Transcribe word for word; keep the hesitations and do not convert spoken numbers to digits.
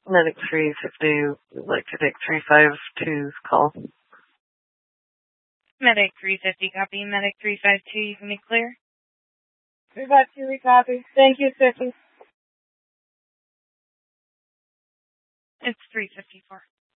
Medic three fifty would like to take three five two's call. Medic three fifty, copy. Medic three five two, you can be clear. three five two, we copy. Thank you, Sissy. It's three fifty-four.